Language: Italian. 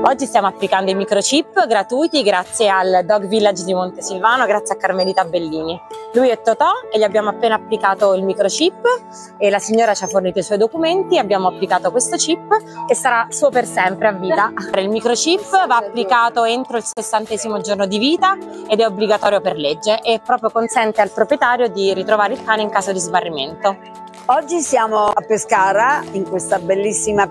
Oggi stiamo applicando i microchip gratuiti grazie al Dog Village di Montesilvano, grazie a Carmelita Bellini. Lui è Totò e gli abbiamo appena applicato il microchip e la signora ci ha fornito i suoi documenti, abbiamo applicato questo chip che sarà suo per sempre a vita. Il microchip va applicato entro il 60° giorno di vita ed è obbligatorio per legge e proprio consente al proprietario di ritrovare il cane in caso di smarrimento. Oggi siamo a Pescara, in questa bellissima